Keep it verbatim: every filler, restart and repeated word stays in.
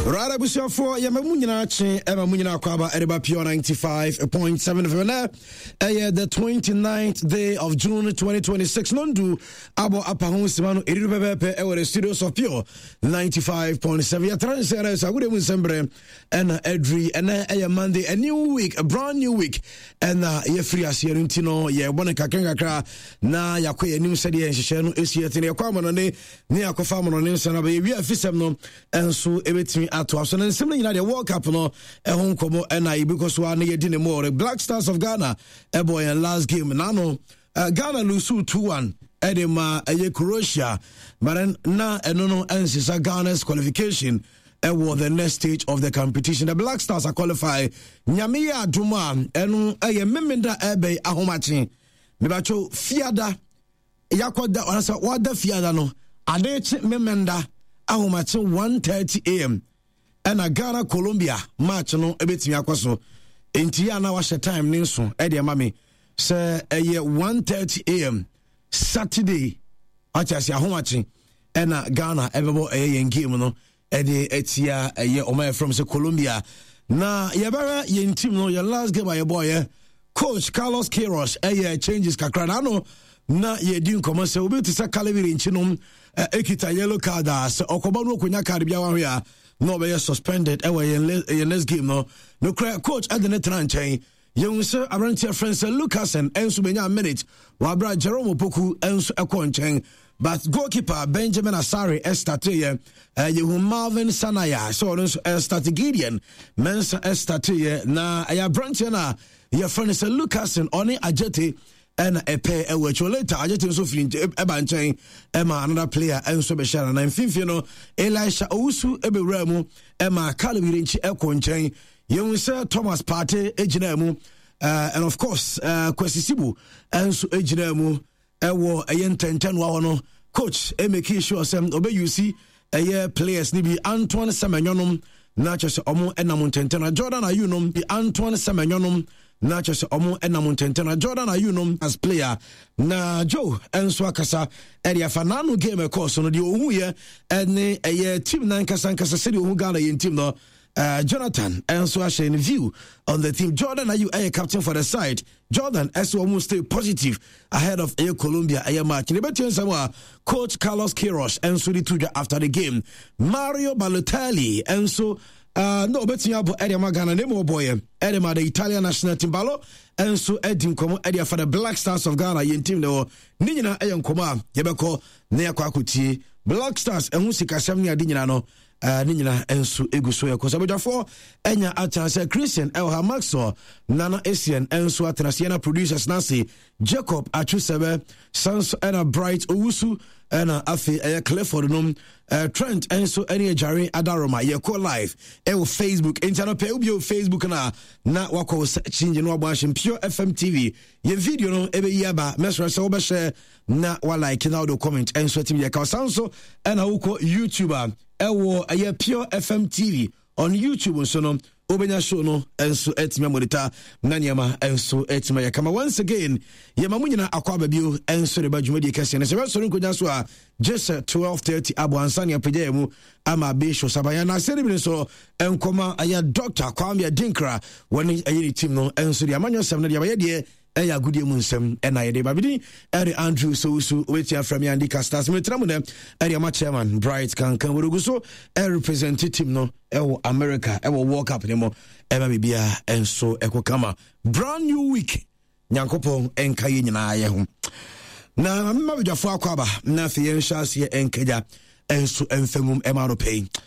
Right, I was here for Yamamuninachi, Emma Munina Kwaba, Ediba Pure ninety-five point seven F M. Uh, the twenty-ninth day of June twenty twenty-six. Nondu Abo Apahon Simano, Ediba Ewa, the studios of Pure ninety-five point seven. Yatransera, I would have Sembre, and Edri, and a Monday, a new week, a brand new week. And uh, ye free as Yerintino, ye one Kakanga, na Yakwe, new Sadi, and Shishano, is yet in your common on the near Kofam on Insana, we are Fisam, and so everything. To us and similarly, you know, the World Cup, no, a home como and I because one year didn't more. The Black Stars of Ghana, a boy, and last game, Nano, uh, Ghana lose two one, Edema, a Croatia, but na and no answers Ghana's qualification. And was the next stage of the competition. The Black Stars are qualified. Nyamiya Duma, and a memenda ebe ahomachi. Mibacho Fiada, Yakwada, what the Fiada no, Adechi memenda ahomachi one thirty a.m. and a Ghana Colombia match no ebetimi akwaso enti ya na washe time ni nso e de mami se eye one thirty a.m. Saturday achasi ahomachi and a Ghana ebebo eye game no e de etia eye oma from se Colombia na yebara ye team no your last game by boy coach Carlos Queiroz eye changes kakra na no na ye din komo se obi to say Calvary nchinom ekita yellow card as okoba no konya card bia wan hia no be suspended e we in this game no no coach at the net ranchen you sir arantia friends Lucas and enso benya minute wa bra Jerome Opoku enso ekonchen but goalkeeper Benjamin Asare estate uh, you Marvin Sanaya so no estate Gideon mensa estate na ya branch na your friend is Lucas and Oni Ajete and a pair a which later I just so feeling Ebanchain Emma another player and so be share and Finfino Elisha Owusu Ebewremu Emma Calvirinchi Ekonchain you sir Thomas Partey Ejinemu uh, and of course uh Kwesi and so Ejinemu ewo ayen ten ten wa no coach e make sure sem obe you see aye players ni bi Antoine Semenyonom na chese omo enam ten ten Jordan Ayunom bi Antoine Semenyonom na chese omo enam ten ten Jordan Ayunom as player na Joe enso akasa area fanano game course no de ohu ye ene aye team nan kasa kasa se de ohu Ghana yen team no Uh, Jonathan and so I share in view on the team. Jordan, are you a captain for the side? Jordan, as almost stay positive ahead of a Colombia a match. Coach Carlos Queiroz and so the after the game. Mario Balotelli and so uh no betting up Edema Ghana name boy Edema the Italian national team ballo and so Edim Komo Edia for the Black Stars of Ghana yen team no Nina Ayan Koma Yebeko Neakwakuti Black Stars and Musika Samia Dinano. Uh, Nina ensu eguso ya kosa bejafo enya atanse Christian Elha Maxwell Nana Asian ensu atanasiana producers Nancy Jacob Achusebe Sans ena Bright Owusu ena afi aya Clifford num uh, Trent ensu eni Jare Adaroma ye ko live e wo Facebook internet pe ubi Facebook na na wako change no abashim Pure F M T V ye video no ebe yaba mesra se obe share na wa like na do comment ensu timi ye ka sanso ena uko YouTuber ewo aye Pure F M T V on YouTube so no obenya show no enso etima monitor nanyama enso etima ya kama once again ye mamunyina akwa babio enso de badwumadi kase ne se so nkonya so a just twelve thirty abo ansani apagya mu ama bisho sabaya na serebine so enkoma aya Doctor Kwame Dinkra woni aye team no enso de amanyo sem no de abaye de eya gudie mu nsem ena ye de babidi eri Andrew Sowusu wetia from Yandi Castas metramu ne eri ama chairman Bright kan kan worugu so e representative no ewo America ewo World Cup ne mo eba bibia enso ekokama brand new week nyankopon enka ye nyina ye ho na mma bidwafo akwaba na fe ye nhase enkaja enso enfemum emaro pay